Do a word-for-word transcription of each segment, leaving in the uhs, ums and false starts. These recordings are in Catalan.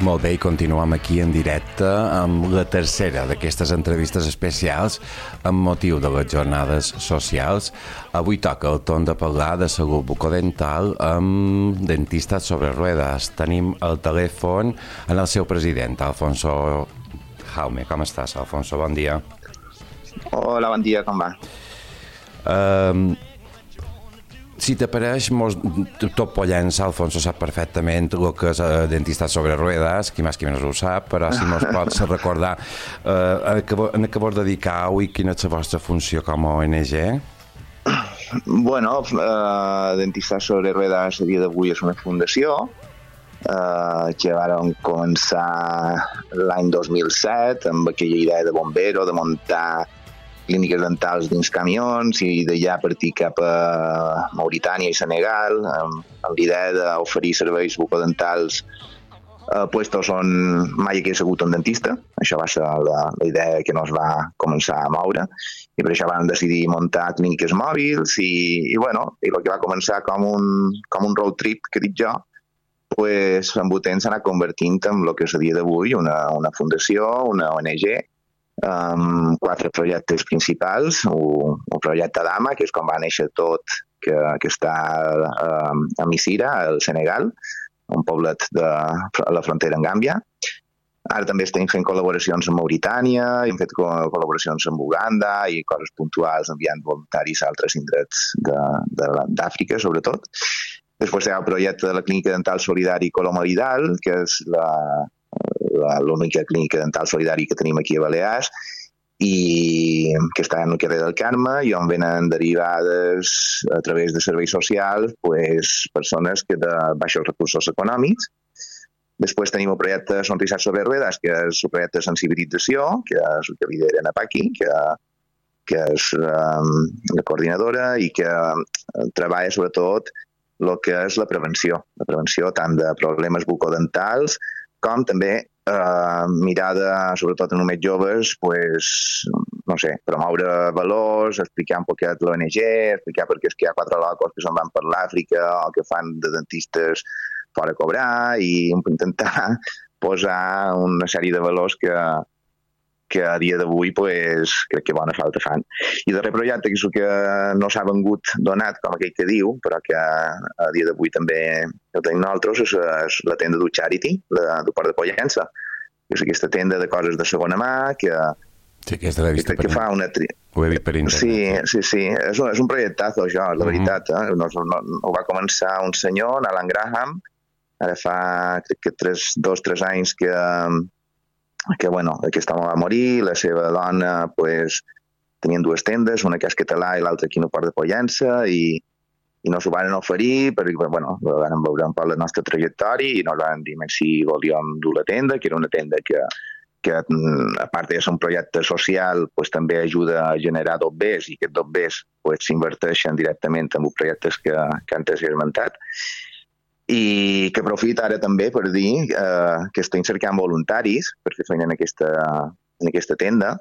Molt bé, i continuem aquí en directe amb la tercera d'aquestes entrevistes especials amb motiu de les jornades socials. Avui toca el torn de parlar de salut bucodental amb dentistes sobre ruedes. Tenim el telèfon en el seu president, Alfonso Jaume. Com estàs, Alfonso? Bon dia. Hola, bon dia, com va? Uh, si t'apareix, mos, tot Pollença, Alfonso sap perfectament el que és uh, dentista sobre ruedes, qui més qui menys ho sap, però si mos pots recordar uh, en què vos dedicar i quina és la vostra funció com a O N G? Bueno, uh, Dentista sobre ruedes a dia d'avui és una fundació uh, que vam començar l'any dos mil set amb aquella idea de bombero, de muntar clíniques dentals dins camions i d'allà partir cap a Mauritània i Senegal amb, amb l'idea d'oferir serveis bucodentals a puestos on mai hagués hagut un dentista. Això va ser la, la idea que nos va començar a moure i per això vam decidir muntar clíniques mòbils i, i bueno, i el que va començar com un, com un road trip, que dic jo, pues, amb el temps s'ha anat convertint en el que és a dia d'avui una, una fundació, una O N G, amb quatre projectes principals. Un, un projecte Dama, que és com va néixer tot, que, que està a, a Missira, al Senegal, un poblet de la frontera amb Gàmbia. Ara també estem fent col·laboracions amb Mauritània, hem fet col·laboracions amb Uganda i coses puntuals enviant voluntaris a altres indrets d'Àfrica, sobretot. Després hi ha el projecte de la Clínica Dental Solidari Coloma Vidal, que és la l'única clínica dental solidari que tenim aquí a Balears i que està en el carrer del Carme i on venen derivades a través de serveis socials pues, persones que de baixos recursos econòmics. Després tenim el projecte Sonrisat sobre ruedes, que és el projecte de sensibilització, que és el que lidera en Apaqui, que, que és um, la coordinadora i que treballa sobretot el que és la prevenció, la prevenció tant de problemes bucodentals com també eh, mirada, sobretot en només joves, pues, no sé, promoure valors, explicar un poquet l'O N G, explicar per què és que hi ha quatre locos que se'n van per l'Àfrica o que fan de dentistes fora a cobrar i intentar posar una sèrie de valors que, que a dia d'avui pues, crec que bona falta fan. I el darrer projecte, que és el que no s'ha vengut donat, com aquell que diu, però que a dia d'avui també el tenim nosaltres, és, és la tenda du Charity, la du Port de Pollença. És aquesta tenda de coses de segona mà que, sí, que, que, que, que fa una... Tri... Ho he vist per internet. Sí, sí, sí. És un, és un projectazo, això, la veritat. Eh? No, no, ho va començar un senyor, Alan Graham, ara fa, crec que tres, dos, tres anys que... que bueno, aquest home va morir, la seva dona pues, tenien dues tendes, una que és català i l'altra aquí no Port de Pollença, i, i no s'ho van oferir, perquè bueno, van veure un poc la nostra trajectòria i nos van dir si volíem dur la tenda, que era una tenda que, que a part de ser un projecte social, pues, també ajuda a generar dobbers, i aquests dobbers pues, s'inverteixen directament en els projectes que, que antes he esmentat. I que aprofita ara també per dir eh, que estem cercant voluntaris per fer feina en aquesta, en aquesta tenda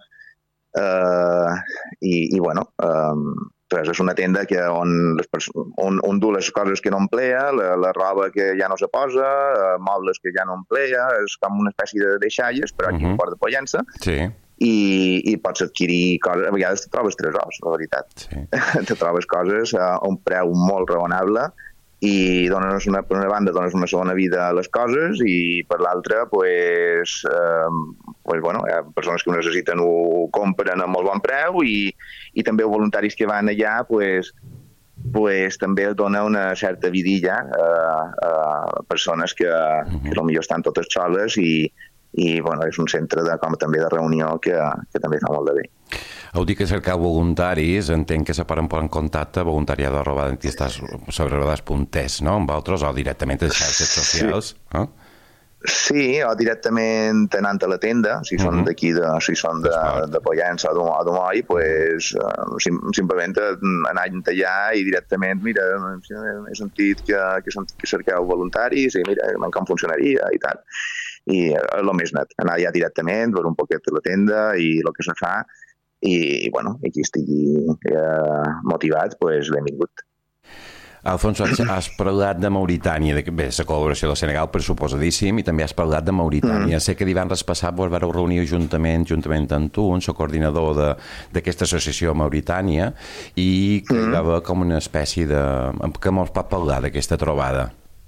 eh, i, i bueno eh, pues és una tenda que on, les on, on du les coses que no emplea, la, la roba que ja no se posa, eh, mobles que ja no emplea, és com una espècie de deixalles, però aquí uh-huh. en Port de Pollença. Sí. I, i pots adquirir coses, a vegades te trobes tresors, la veritat. Sí. Te trobes coses a un preu molt raonable i dones una, per una banda dones una segona vida a les coses i per l'altra pues, eh, pues, bueno, hi ha persones que ho necessiten ho compren a molt bon preu i, i també voluntaris que van allà pues, pues, també dona una certa vidilla a, a persones que, que potser estan totes soles i, i bueno, és un centre de, com també de reunió que, que també fa molt de bé. Heu dit que cercau voluntaris, entenc que se poden posar en contacte voluntariado arroba dentistas sobre rodes punt es, no? Amb vosaltres o directament a les xarxes socials? Sí. Eh? Sí, o directament anant a la tenda, si són uh-huh. d'aquí, de, si són de, de Pollença o de Moll, pues, uh, sim, simplement anant allà i directament, mira, he sentit que, que, que cerqueu voluntaris i mira, com funcionaria i tal. I és uh, el més net, anar allà directament, veure un poquet de la tenda i el que se fa, i, bueno, i qui estigui eh, motivat, pues, benvingut. Alfonso, has parlat de Mauritània, de, bé, la col·laboració del Senegal, pressuposadíssim, i també has parlat de Mauritània. Mm. Sé que divendres passat vos vareu reunir juntament, juntament amb tu, un coordinador d'aquesta associació Mauritània, i que mm. hi va haver com una espècie de... que mos pot parlar d'aquesta trobada?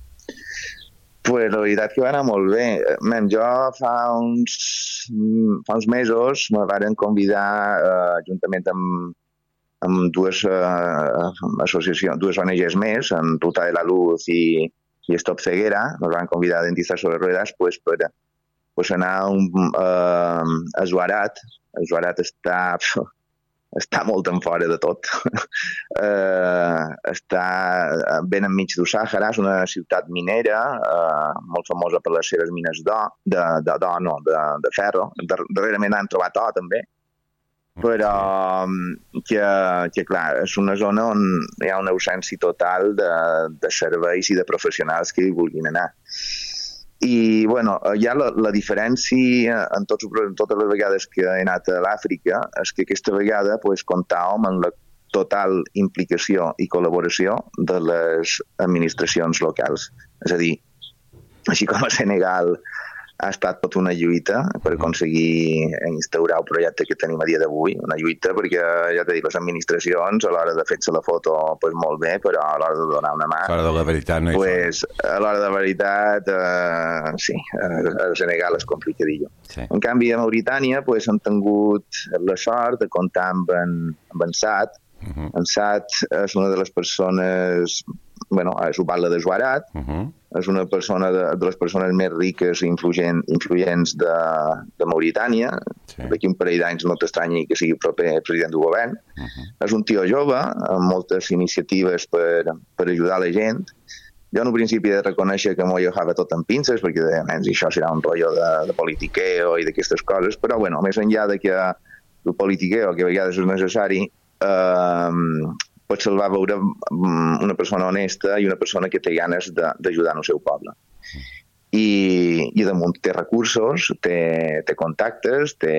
Pues la veritat que va anar molt bé. Men, jo fa uns, fa uns mesos me varen convidar, eh, juntament amb amb dues uh, associacions, dues O N Gs més, en Ruta de la Luz i, i Stop Ceguera, ens van convidar a Dentistas sobre Ruedas pues, per pues, anar a, un, uh, a Zuarat. Zuarat està, està molt en fora de tot. uh, està ben enmig del Sàhara, és una ciutat minera, uh, molt famosa per les seves mines d'or, de, de, de, no, de, de ferro. Darrerament han trobat or, també. Però que, que, clar, és una zona on hi ha una ausència total de, de serveis i de professionals que hi vulguin anar. I, bueno, ja la, la diferència en, tots, en totes les vegades que he anat a l'Àfrica és que aquesta vegada pues, comptàvem amb la total implicació i col·laboració de les administracions locals. És a dir, així com a Senegal ha estat tota una lluita per aconseguir instaurar el projecte que tenim a dia d'avui. Una lluita perquè, ja t'he dit, les administracions a l'hora de fer-se la foto pues, molt bé, però a l'hora de donar una mà... A l'hora de la veritat no hi pues, a l'hora de la veritat, eh, sí, a Senegal és complicadillo. Sí. En canvi, a Mauritània pues, han tingut la sort de comptar amb en, amb en Sat. Uh-huh. En Sat és una de les persones... Bueno, és un poble de Zuarat, uh-huh. és una persona de, de les persones més riques i influent, influents de, de Mauritània. Sí. D'aquí un parell d'anys no t'estranyi que sigui proper president del govern. Uh-huh. És un tio jove, amb moltes iniciatives per, per ajudar la gent. Jo en un principi he de reconèixer que m'ho agafava tot amb pinces, perquè deia, això serà un rotllo de, de politiqueo i d'aquestes coses, però bueno, més enllà de que el politiqueo, que a vegades és necessari, eh, pot se'l va veure una persona honesta i una persona que té ganes d'ajudar en el seu poble. I, i damunt té recursos, té, té contactes, té...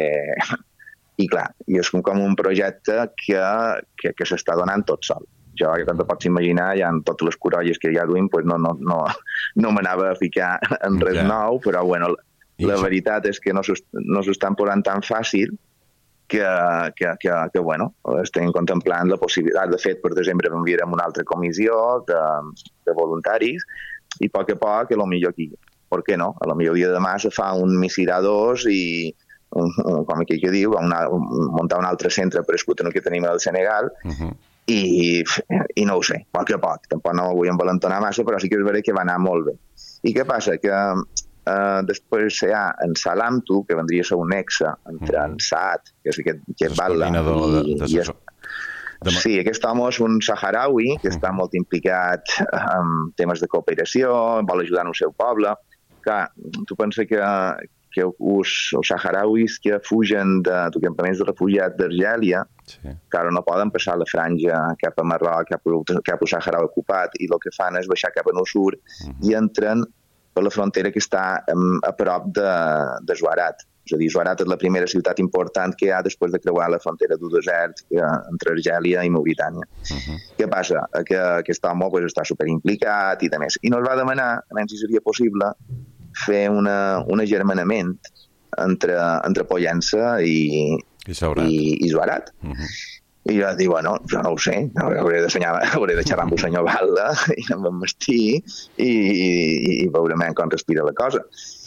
i clar, i és com un projecte que, que, que s'està donant tot sol. Jo, com te pots imaginar, ja en totes les corolles que ja duim, pues no, no, no, no m'anava a ficar en res ja. nou, però bueno, la, la veritat és que no s'ho estan posant tan fàcil que, que, que, que bueno, estem contemplant la possibilitat. De fet, per desembre enviarem una altra comissió de, de voluntaris i a poc a poc, a lo millor aquí, per què no? A lo millor dia de demà se fa un Missirà dos i, un, un, com aquí que diu, una, un, muntar un altre centre per escutar el que tenim al Senegal, uh-huh. i, i no ho sé, a poc a poc. Tampoc no ho vull envalentonar massa, però sí que és veritat que va anar molt bé. I què passa? Que Uh, després hi ha en Salamtu, que vendria a ser un nexe entre mm. en Saad, que és aquest, aquest batla, i, i és, de... sí, aquest home és un saharaui que mm. està molt implicat en temes de cooperació, vol ajudar en el seu poble. Clar, tu penses que, que els, els saharauis que fugen de, de campaments de refugiats d'Argèlia, sí. clar, no poden passar la franja cap a Marroc, cap, cap al Sàhara ocupat, i el que fan és baixar cap al sud mm. i entren per la frontera que està um, a prop de, de Zuarat. És a dir, Zuarat és la primera ciutat important que hi ha després de creuar la frontera del desert eh, entre Argèlia i Mauritània. Uh-huh. Què passa? Que aquest home pues, està superimplicat i de més. I nos va demanar, a menys si seria possible, fer una, un agermanament entre, entre Pollença i, I, i, i Zuarat. Uh-huh. I jo dic, bueno, jo no ho sé, hauré de, senyar, hauré de xerrar amb el senyor Balda i amb en Mastí i, i, i veurem com respira la cosa.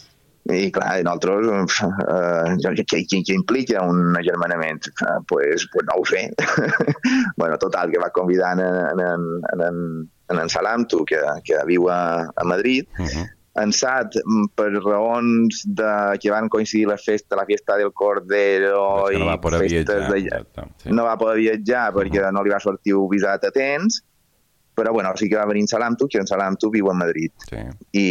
I clar, nosaltres, eh, què, què, què implica un agermanament? Eh, pues, pues no ho sé. Bueno, total, que va convidar en, en, en, en, en, en Salamtu, que, que viu a, a Madrid, uh-huh. En Sat, per raons de, que van coincidir la festa, la fiesta del Cordero i no va festes viatjar, de... Sí. No va poder viatjar perquè uh-huh. no li va sortir un visat a temps, però bueno, sí que va venir en Salamtu, que en Salamtu viu a Madrid. Sí. I,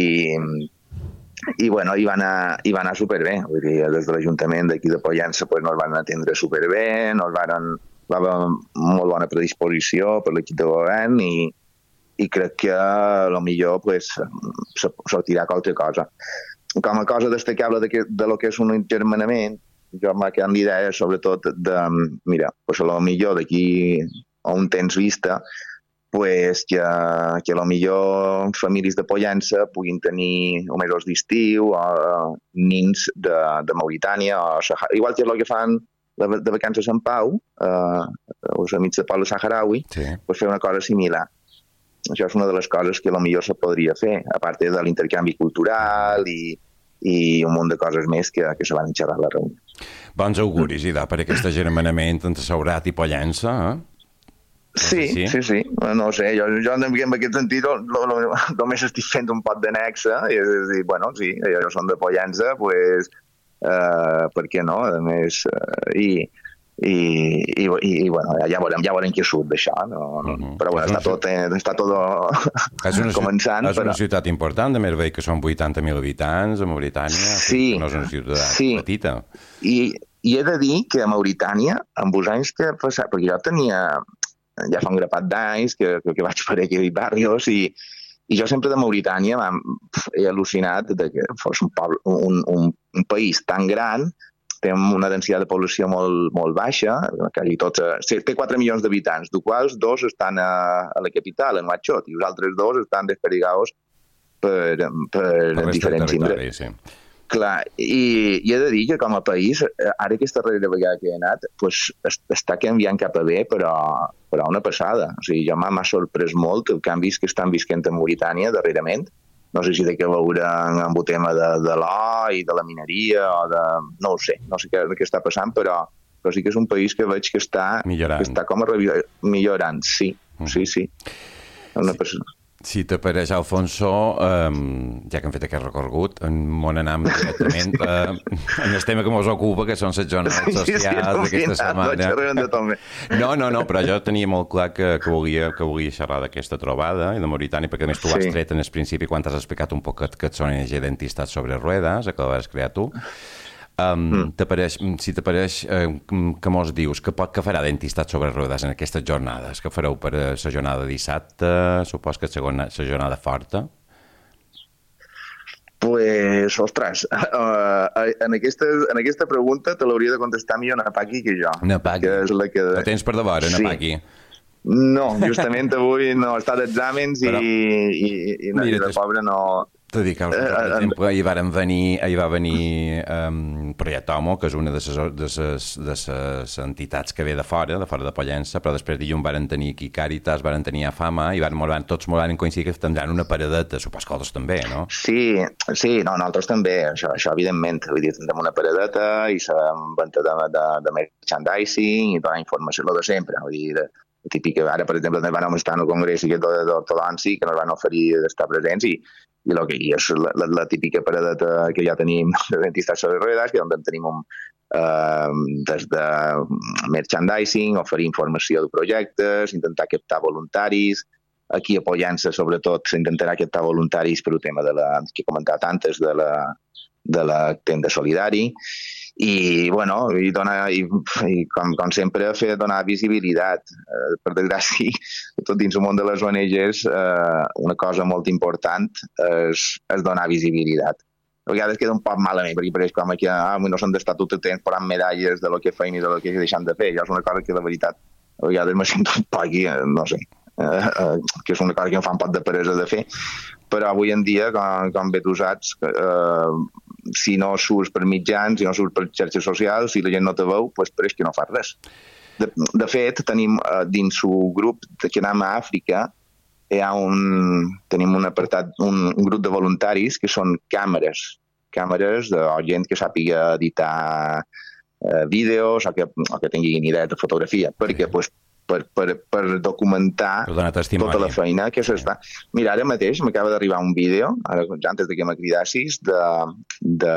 i bueno, hi va anar, hi va anar superbé. Vull dir, des de l'Ajuntament d'aquí de Pollença pues, no el van atendre superbé, no el van, va haver molt bona predisposició per l'equip de govern i i crec que a lo millor pues, sortirà qualque cosa. Com a cosa destacable de, que, de lo que és un agermanament, jo m'ha quedat l'idea sobretot de, mira, pues a lo millor d'aquí a un temps vista, pues, que, que a lo millor famílies de Pollença puguin tenir o mesos d'estiu o uh, nins de, de Mauritània o Sahara. Igual que és el que fan de, de vacances a Sant Pau, uh, els amics de poble saharaui, sí. Pues fer una cosa similar. Això és una de les coses que potser se podria fer, a part de l'intercanvi cultural i, i un munt de coses més que, que se van xerrar a la reunió. Bons auguris, i per aquest agermanament entre Saurat i Pollença, eh? Sí, sí, sí, sí. No ho sé, jo, jo en aquest sentit només estic fent un pot d'annexa, i és dir, bueno, sí, jo som de Pollença, pues, uh, per què no? A més, uh, i... I, i, i, i bueno, ja veurem, ja veurem què surt d'això, no? No, uh-huh. Però bueno, està tot, eh, està tot és una, començant. És una però... ciutat important, de més veig que són vuitanta mil habitants a Mauritània, sí, no és una ciutat sí. petita. I, I he de dir que a Mauritània, amb els anys que he passat, perquè jo tenia, ja fa un grapat d'anys que, que, que vaig per aquí a Barrios, i, i jo sempre de Mauritània he al·lucinat de que fos un, poble, un, un, un país tan gran. Té una densitat de població molt, molt baixa, quasi tots, té quatre milions d'habitants, dels quals dos estan a, a la capital, en Nouakchott, i els altres dos estan desperdigats per, per, per diferents indrets. Sí. Clar, i, i he de dir que com a país, ara aquesta darrera vegada que he anat, pues, està canviant cap a bé, però, però una passada. O sigui, jo m'ha sorprès molt els canvis que estan visquent a Mauritània darrerament. No sé si té que veure amb el tema de, de l'or i de la mineria o de... No ho sé, no sé què, què està passant, però, però sí que és un país que veig que està, que està com a revi... millorant, sí, mm. sí, sí. Una sí. Persona... Si t'apareix, Alfonso, um, ja que hem fet aquest recorregut, on anem directament uh, en el tema que ens ocupa, que són les jornades socials sí, sí, d'aquesta setmana. No, no, no, però jo tenia molt clar que, que, volia, que volia xerrar d'aquesta trobada i de Mauritània, perquè a més tu sí. Has tret en el principi quan t'has explicat un poc que ets O N G d'Entitats sobre Ruedas, que la vas crear tu. Um, mm. t'apareix, si t'apareix, eh, que mos dius que pot que farà d'Entitats sobre Rodes en aquestes jornades? Que fareu per la jornada de dissabte? Supos que és la jornada forta? Pues, ostres, uh, en, aquesta, en aquesta pregunta te l'hauria de contestar millor Napaki que jo. Napaki, que és la que... la tens per davant, sí. Napaki. No, justament avui no està d'exàmens i, Però... i, i, i de pobre no... T'ho dic, per exemple, ahir, varen venir, ahir va venir um, Projecte Homo, que és una de les, de, les, de les entitats que ve de fora, de fora de Pollença, però després dilluns varen tenir aquí Càritas, varen tenir a Fama, i van, tots molt van coincidir que tindran una paradeta, supos que altres també, no? Sí, sí, no, nosaltres també, això, això evidentment, vull dir, tindrem una paradeta i serem venda de, de, de merchandising i tota la informació, el de sempre, vull dir, típic, ara, per exemple, ens van estar en el congrés d'ortodònci, que ens van oferir d'estar presents, i i el que hi és la, la, la típica paradeta que ja tenim de Dentistas sobre Ruedas, que on tenim un, eh, des de merchandising, oferir informació de projectes, intentar captar voluntaris. Aquí a Pollença, sobretot, s'intentarà captar voluntaris per el tema de la, que he comentat antes, de la, de la tenda solidari. I, bueno, i, donar, i, i com, com sempre, fer donar visibilitat. Eh, per desgràcia, tot dins el món de les O N Ges, eh, una cosa molt important és, és donar visibilitat. A vegades queda un poc malament, perquè pareix com que ah, no s'han d'estar tot el temps posant medalles de lo que feim i de lo que deixem de fer. Jo és una cosa que, la veritat, a vegades me sento un poc, no sé, eh, eh, que és una cosa que em fa un poc de peresa de fer. Però avui en dia, com, com bé tu saps, eh, si no surts per mitjans, si no surts per xarxes socials, si la gent no te veu, doncs pareix que no fas res. De, de fet, tenim uh, dins el grup que anem a Àfrica, hi ha un, tenim un apartat, un, un grup de voluntaris que són càmeres, càmeres de o gent que sàpiga editar uh, vídeos o que, o que tinguin idea de fotografia, perquè pues, per, per, per documentar tota la feina que s'està... Mira, ara mateix m'acaba d'arribar un vídeo, ara, antes de que me cridassis, de, de,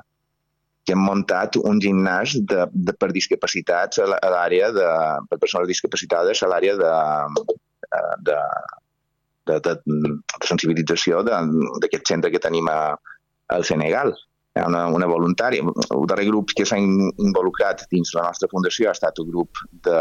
que hem muntat un gimnàs de, de, per discapacitats a l'àrea de... per persones discapacitades a l'àrea de, de, de, de, de sensibilització d'aquest centre que tenim a, al Senegal. Hi ha una, una voluntària. El darrer grup que s'ha involucrat dins la nostra fundació ha estat el grup de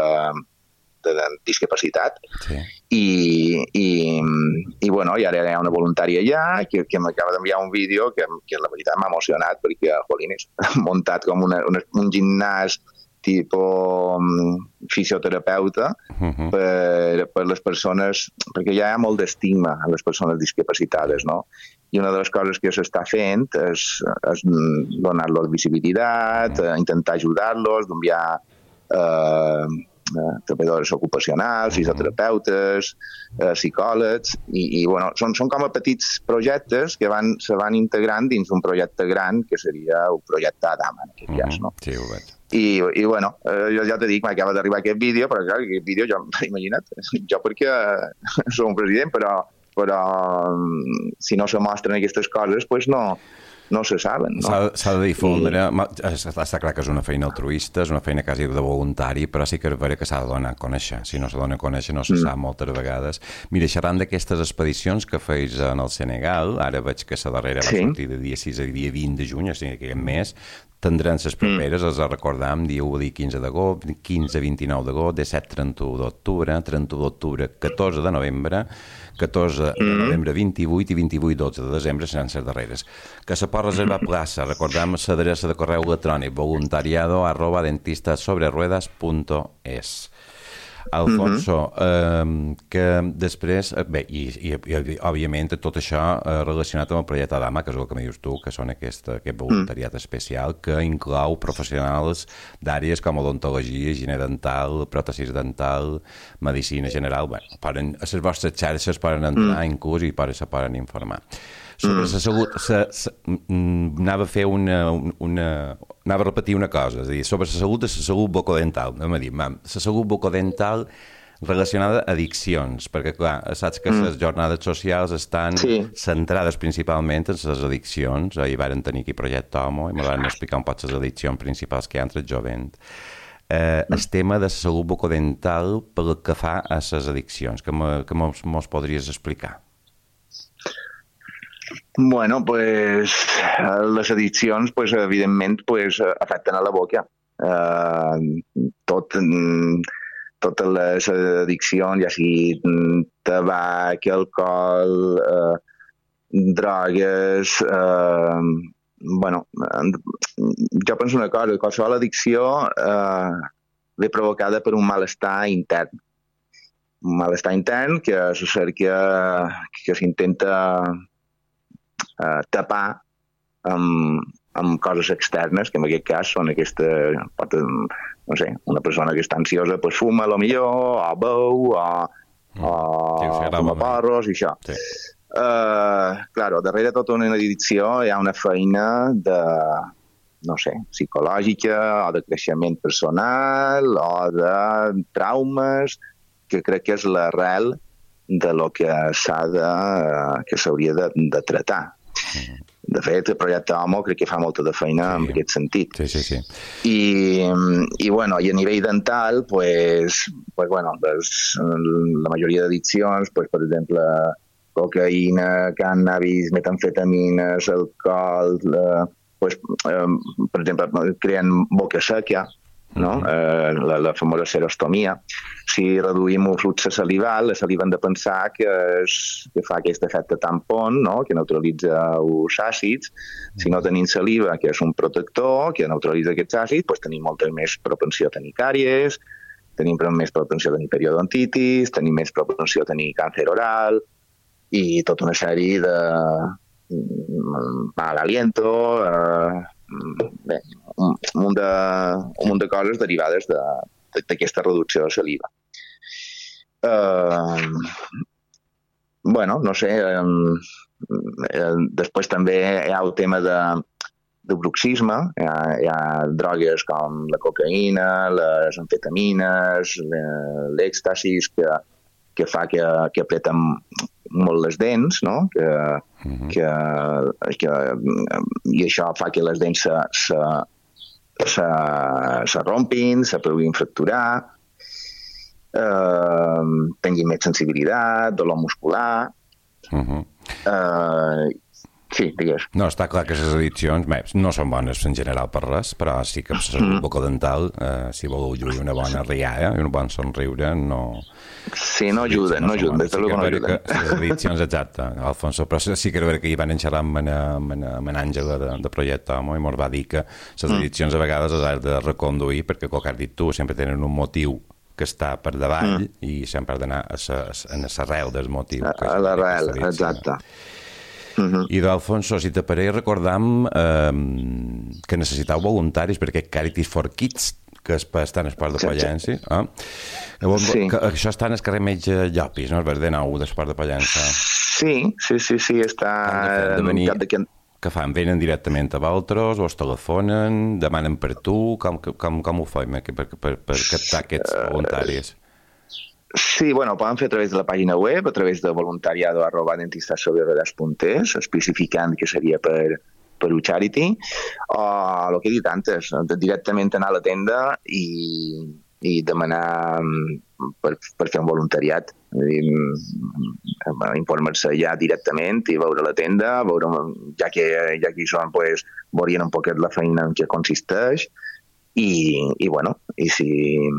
de discapacitat sí. I, i, i, bueno, i ara hi ha una voluntària allà que, que m'acaba d'enviar un vídeo que, que la veritat m'ha emocionat perquè, jolines, ha muntat com una, una, un gimnàs tipus um, fisioterapeuta uh -huh. per, per les persones, perquè ja hi ha molt d'estigma a les persones discapacitades, no? I una de les coses que s'està fent és, és donar-los visibilitat, uh -huh. intentar ajudar-los, d'enviar eh, treballadors ocupacionals, fisioterapeutes, eh, psicòlegs, i, i bueno, són, són com a petits projectes que van, se van integrant dins un projecte gran, que seria un projecte Adama, en aquest cas, no? Sí, ho veig. I, i bueno, eh, jo ja t'he dit, m'acaba d'arribar aquest vídeo, però clar, aquest vídeo, jo, imagina't, jo perquè soc un president, però, però si no se mostren aquestes coses, doncs no, no se saben, no? S'ha de difondre. I... Està clar que és una feina altruista, és una feina quasi de voluntari, però sí que és vera que s'ha de donar a conèixer. Si no se dona a conèixer, no se sap mm. moltes vegades. Mira, xerrant d'aquestes expedicions que feis en el Senegal, ara veig que la darrera sí. va sortir de dia sis a dia vint de juny, o sigui que aquest mes, tindran les properes, mm. els recordam, dia u i quinze d'agost, quinze a vint-i-nou d'agost, disset a trenta-u d'octubre, trenta-u d'octubre, catorze de novembre, catorze de novembre, vint-i-vuit i vint-i-vuit dotze de desembre seran les darreres. Que se pot reservar plaça, recordam l'adreça de correu electrònic voluntariado arroba dentistasobreruedas punto es. Alfonso, eh, que després, bé, i, i, i òbviament tot això eh, relacionat amb el projecte Adama, que és el que me dius tu, que són aquest, aquest voluntariat especial, que inclou professionals d'àrees com odontologia, higiene dental, pròtesis dental, medicina general. Bé, poden, a les vostres xarxes poden entrar mm. inclús i poden, se poden informar. Sobre la salut, se, se, anava a fer una, una... anava a repetir una cosa, és a dir, sobre la salut de la salut bucodental. Anem a dir, la salut bucodental relacionada a addiccions, perquè, clar, saps que les jornades socials estan sí. centrades principalment en les addiccions. Ahir varen tenir aquí Projecte Homo i me van explicar un poc les addiccions principals que hi ha entre el jovent. Eh, el tema de la salut bucodental pel que fa a les addiccions, que mos podries explicar? Bueno, pues les addiccions, pues, evidentment, pues, afecten a la boca. Uh, tot, totes les addiccions, ja sigui tabac, alcohol, uh, drogues... Uh, bueno, jo penso una cosa, qualsevol addicció uh, ve provocada per un malestar intern. Un malestar intern que se cerca, que s'intenta Uh, tapar amb, amb coses externes, que en aquest cas són aquesta, pot, no sé, una persona que està ansiosa pues fuma, a lo millor, o beu, o, mm. o sí, fuma porros, i això. Sí. Uh, claro, darrere tota una addicció hi ha una feina de, no sé, psicològica, o de creixement personal, o de traumes, que crec que és l'arrel de lo que s'ha de, que s'hauria de, de tratar. De fet, el projecte Homo crec que fa molta de feina sí. en aquest sentit. Sí, sí, sí. I, i, bueno, i a nivell dental, pues, pues, bueno, pues, la majoria d'addiccions, pues, per exemple, cocaïna, cannabis, metamfetamines, alcohol, eh, pues, eh, per exemple, creen boca seca, no? Eh, la, la famosa serostomia. Si reduïm el flux salival, la saliva hem de pensar que, és, que fa aquest efecte tampon, no? Que neutralitza els àcids. Si no tenim saliva, que és un protector, que neutralitza aquests àcids, doncs tenim molta més propensió a tenir càries, tenim més propensió a tenir periodontitis, tenim més propensió a tenir càncer oral i tota una sèrie de mal aliento, eh, bé, un munt de, un munt de coses derivades d'aquesta reducció de saliva. Uh, bueno, no sé, um, eh, després també hi ha el tema de, de bruxisme, hi ha, hi ha drogues com la cocaïna, les amfetamines, l'èxtasis, que, que fa que, que apreten molt les dents, no? Que, uh-huh. que, que, i això fa que les dents se, se, se, se rompin, se puguin fracturar, eh, tinguin més sensibilitat, dolor muscular. Uh-huh. eh, Sí, digues. No, està clar que les edicions bé, no són bones en general per res, però sí que la mm. bucodental, eh, si voleu lluir una bona rialla i un bon somriure, no... Sí, no ajuden, no ajuden, des de l'últim no ajuden. Les edicions, exacte, Alfonso, però sí que era que hi van xerrar amb en Àngela de, de Projecte Homo i mos va dir que les edicions a vegades les has de reconduir perquè, com has dit tu, sempre tenen un motiu que està per davall mm. i sempre has d'anar a l'arrel del motiu. A, a l'arrel, exacte. Uh-huh. I d'Alfonso, si te pareix, recordam eh, que necessitau voluntaris per aquest Caritas for Kids que està en Esport de Pollença. Eh? Sí. Que això està en el carrer Metge Llopis, no? El Verde Nou d'Esport de Pollença. Sí, sí, sí, sí, està... De venir... Què fan? Venen directament a vosaltres, o es telefonen, demanen per tu? Com, com, com ho fem eh? per, per, per captar aquests voluntaris? Sí, bueno, ho poden fer a través de la pàgina web, a través de voluntariado arroba dentistasobrerredes punt es, especificant que seria per, per un charity, o el que he dit antes, directament anar a la tenda i, i demanar per, per fer un voluntariat, informar-se ja directament i veure la tenda, veure, ja que, ja que hi són, pues, veurien un poquet la feina en què consisteix i, i bueno, i si...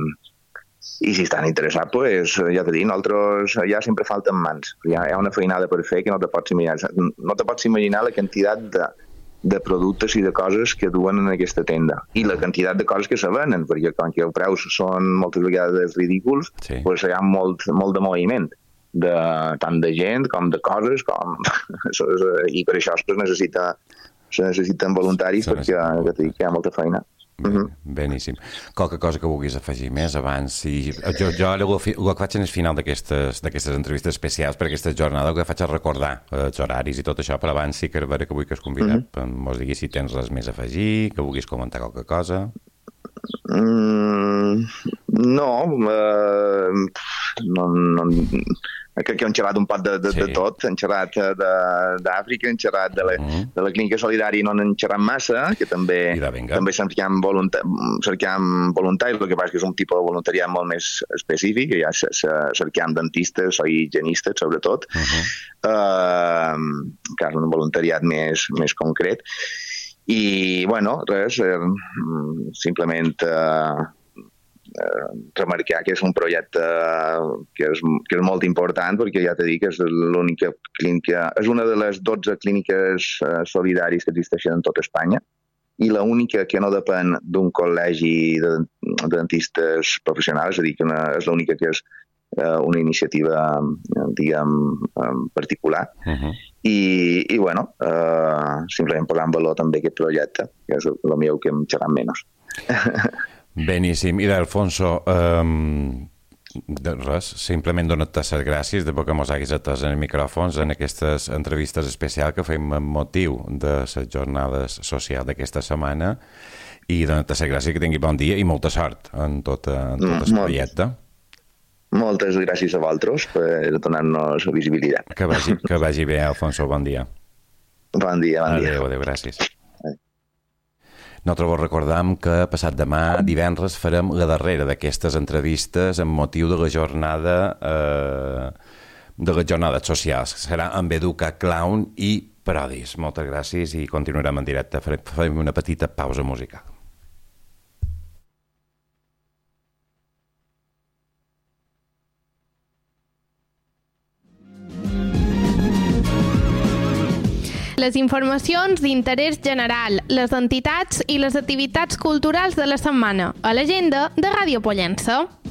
I si estan interessats, pues, ja t'he dit, nosaltres ja sempre falten mans. Hi ha, hi ha una feinada per fer que no te pots imaginar. No te pots imaginar la quantitat de, de productes i de coses que duen en aquesta tenda. I la quantitat de coses que se venen, perquè com que els preus són moltes vegades ridículs, sí. Pues hi ha molt, molt de moviment, de, tant de gent com de coses, com... i per això es necessita, se necessiten voluntaris sí, perquè ja t'he dit que hi ha molta feina. Uh-huh. Beníssim. Qualque cosa que vulguis afegir més abans? Si... Jo, jo ara el que faig en el final d'aquestes entrevistes especials per aquesta jornada, el que faig és recordar els horaris i tot això, però abans sí que, veure, que vull que es convidat, uh-huh. Mos diguis si tens res més a afegir, que vulguis comentar qualque cosa. Mm, no, uh, no, no, crec que hem xerrat un poc de, de, sí. de tot, hem xerrat d'Àfrica, hem xerrat de la, mm. de la clínica solidària, no n'hem xerrat massa, que també, també cercam, volunta, cercam voluntaris, el que passa que és un tipus de voluntariat molt més específic, ja cercam dentistes o higienistes, sobretot, uh-huh. uh, que és un voluntariat més, més concret. I, bueno, res, eh, simplement eh, eh, remarcar que és un projecte que és, que és molt important, perquè ja t'he dit que és l'única clínica, és una de les dotze clíniques eh, solidàries que existeixen en tota Espanya, i l'única que no depèn d'un col·legi de, de dentistes professionals, és a dir, que una, és l'única que és eh, una iniciativa, diguem, particular. Uh-huh. I, i bueno, eh, simplement posar en valor també aquest projecte, que és el meu que em xerran menys. Beníssim. I d'Alfonso, um, de res, simplement donar-te les gràcies de que mos haguis atès en els micròfons en aquestes entrevistes especials que fem amb motiu de les jornades socials d'aquesta setmana, i donar-te les gràcies, que tingui bon dia i molta sort en tot, en tot el mm, projecte. Moltes gràcies a vosaltres per donar-nos visibilitat. Que vagi, que vagi bé, Alfonso, bon dia. Bon dia, bon dia. Adéu, adéu, gràcies. Nosaltres vos recordam que passat demà, divendres, farem la darrera d'aquestes entrevistes amb motiu de la jornada eh, de les jornades socials. Serà amb Educa Clown i Parodis. Moltes gràcies i continuarem en directe. Farem una petita pausa musical. Les informacions d'interès general, les entitats i les activitats culturals de la setmana a l'agenda de Ràdio Pollença.